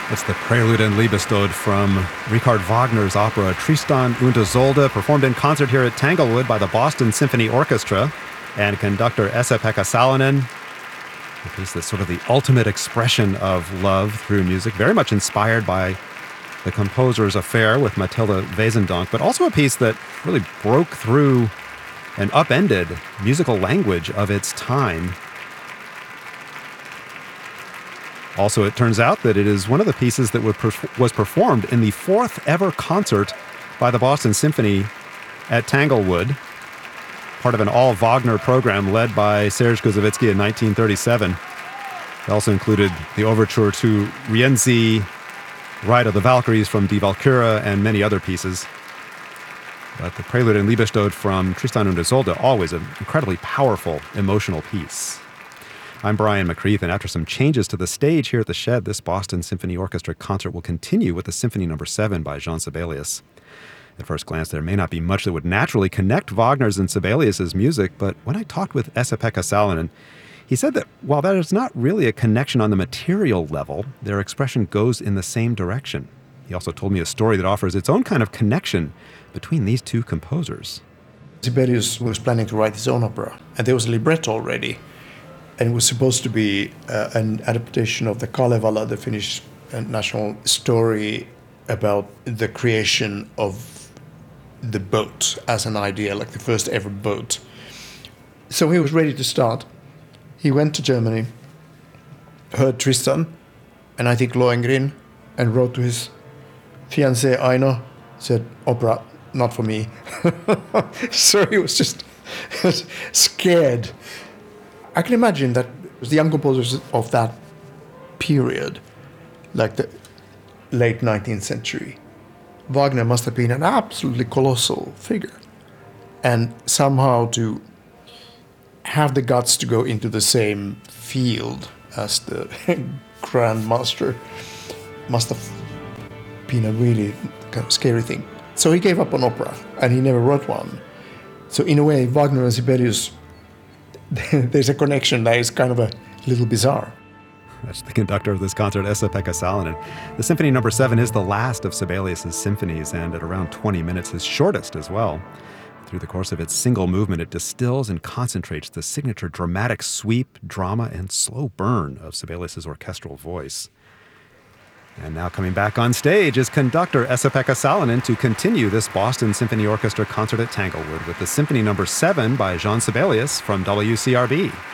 It's the Prelude and Liebestod from Richard Wagner's opera Tristan und Isolde, performed in concert here at Tanglewood by the Boston Symphony Orchestra and conductor Esa-Pekka Salonen. A piece that's sort of the ultimate expression of love through music, very much inspired by the composer's affair with Matilda Wesendonck, but also a piece that really broke through and upended musical language of its time. Also, it turns out that it is one of the pieces that was performed in the fourth ever concert by the Boston Symphony at Tanglewood, part of an all-Wagner program led by Serge Koussevitzky in 1937. It also included the overture to Rienzi, Ride of the Valkyries from Die Walküre, and many other pieces. But the Prelude and Liebestod from Tristan und Isolde, always an incredibly powerful, emotional piece. I'm Brian McCreath, and after some changes to the stage here at the Shed, this Boston Symphony Orchestra concert will continue with the Symphony No. 7 by Jean Sibelius. At first glance, there may not be much that would naturally connect Wagner's and Sibelius's music, but when I talked with Esa-Pekka Salonen, he said that while that is not really a connection on the material level, their expression goes in the same direction. He also told me a story that offers its own kind of connection between these two composers. Sibelius was planning to write his own opera, and there was a libretto already. And it was supposed to be an adaptation of the Kalevala, the Finnish national story about the creation of the boat as an idea, like the first ever boat. So he was ready to start. He went to Germany, heard Tristan, and I think Lohengrin, and wrote to his fiancée Aino, said, opera, not for me. So he was just scared. I can imagine that the young composers of that period, like the late 19th century, Wagner must have been an absolutely colossal figure. And somehow to have the guts to go into the same field as the Grand Master must have been a really kind of scary thing. So he gave up on opera, and he never wrote one. So in a way, Wagner and Sibelius, there's a connection that is kind of a little bizarre. That's the conductor of this concert, Esa-Pekka Salonen. The Symphony No. 7 is the last of Sibelius's symphonies, and at around 20 minutes, his shortest as well. Through the course of its single movement, it distills and concentrates the signature dramatic sweep, drama, and slow burn of Sibelius's orchestral voice. And now coming back on stage is conductor Esa-Pekka Salonen to continue this Boston Symphony Orchestra concert at Tanglewood with the Symphony No. 7 by Jean Sibelius from WCRB.